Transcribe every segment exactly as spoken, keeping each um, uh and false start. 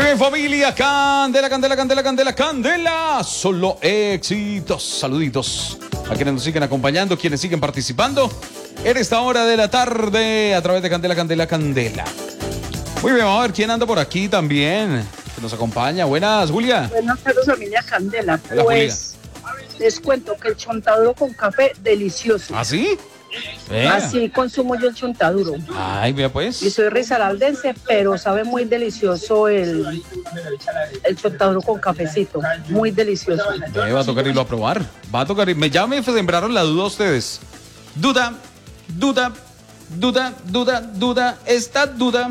bien, familia, candela, candela, candela, candela, candela. Solo éxitos. Saluditos a quienes nos siguen acompañando, quienes siguen participando en esta hora de la tarde a través de Candela, Candela, Candela. Muy bien, vamos a ver quién anda por aquí también, que nos acompaña. Buenas, Julia. Buenas tardes, familia Candela. Hola, pues Julia. Les cuento que el chontaduro con café, delicioso. ¿Ah, sí? Vea. Así consumo yo el chontaduro. Ay, mira pues. Y soy risaraldense, pero sabe muy delicioso el, el chontaduro con cafecito. Muy delicioso. Eh, va a tocar irlo a probar. Va a tocar ir. Me, ya me sembraron la duda ustedes. Duda, duda, duda, duda, duda, esta duda.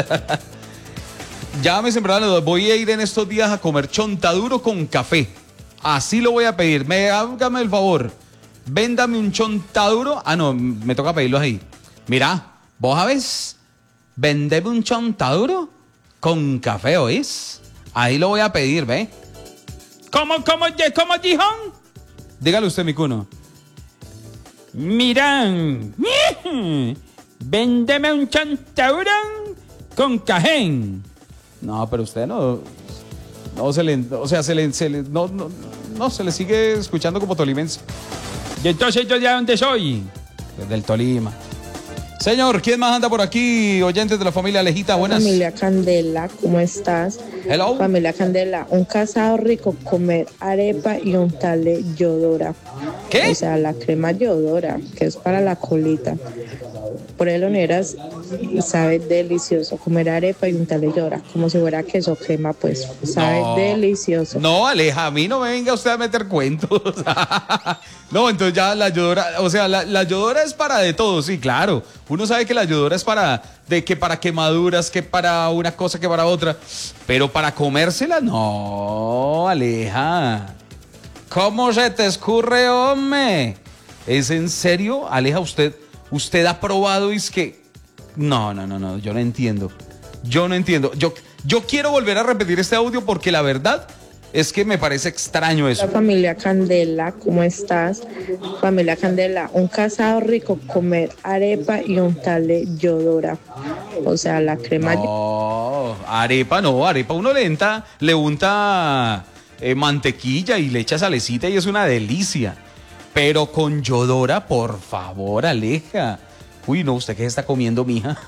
Ya me sembraron la duda. Voy a ir en estos días a comer chontaduro con café. Así lo voy a pedir. Me, hágame el favor. Véndame un chontaduro. Ah, no, me toca pedirlo ahí. Mira, vos sabés, vendeme un chontaduro con café, ¿oís? Ahí lo voy a pedir, ¿ve? ¿Cómo, cómo, cómo dijo? Dígale usted, mi cuno. Mira, véndeme un chontaduro con café. No, pero usted no... No se le... O sea, se le... Se le no, no, no, se le sigue escuchando como tolimense. ¿Y entonces yo de dónde soy? Pues del Tolima. Señor, ¿quién más anda por aquí? Oyentes de la familia Alejita, buenas. Familia Candela, ¿cómo estás? Hello. Familia Candela, un casado rico, comer arepa y untarle yodora. ¿Qué? O sea, la crema yodora, que es para la colita. Por el oneras, sabe delicioso. Comer arepa y untarle yodora, como si fuera queso crema, pues. Sabe No. delicioso. No, Aleja, a mí no me venga usted a meter cuentos. No, entonces ya la yodora, o sea, la, la yodora es para de todo, sí, claro. Uno sabe que la yodora es para, de que para quemaduras, que para una cosa, que para otra. Pero para comérsela, no, Aleja. ¿Cómo se te escurre, hombre? ¿Es en serio, Aleja, usted, usted ha probado y es que... No, no, no, no, yo no entiendo. Yo no entiendo. Yo, yo quiero volver a repetir este audio porque la verdad es que me parece extraño eso. La familia Candela, ¿cómo estás? Familia Candela, un casado rico, comer arepa y untarle yodora. O sea, la crema... No, arepa no, arepa uno le unta, le unta eh, mantequilla y le echa salecita y es una delicia. Pero con yodora, por favor, Aleja. Uy, no, ¿usted qué está comiendo, mija?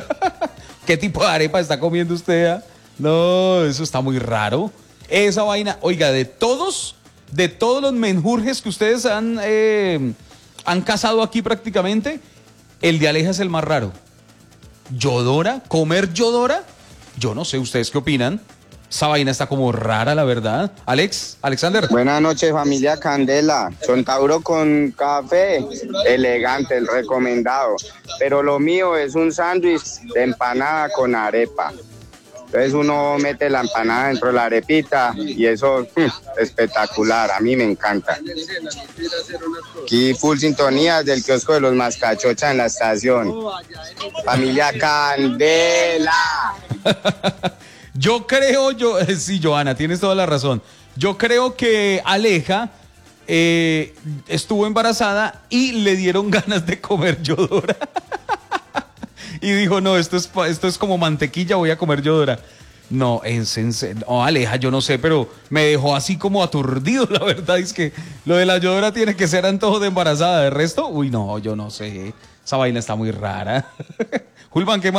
¿Qué tipo de arepa está comiendo usted? ¿Ah? No, eso está muy raro. Esa vaina, oiga, de todos, de todos los menjurjes que ustedes han, eh, han cazado aquí prácticamente, el de Aleja es el más raro. ¿Yodora? ¿Comer yodora? Yo no sé, ¿ustedes qué opinan? Esa vaina está como rara, la verdad. Alex, Alexander. Buenas noches, familia Candela. Chontaduro con café, elegante, el recomendado. Pero lo mío es un sándwich de empanada con arepa. Entonces uno mete la empanada dentro de la arepita y eso mmm, espectacular, a mí me encanta. Aquí full sintonía del kiosco de los Mascachocha en la estación. Familia Candela. Yo creo, yo, sí, Johanna, tienes toda la razón. Yo creo que Aleja eh, estuvo embarazada y le dieron ganas de comer yodora. Y dijo, no, esto es, esto es como mantequilla, voy a comer yodora. No, en serio, no, Aleja, yo no sé, pero me dejó así como aturdido, la verdad es que lo de la yodora tiene que ser antojo de embarazada. De resto, uy, no, yo no sé, esa vaina está muy rara. Julban, ¿qué más?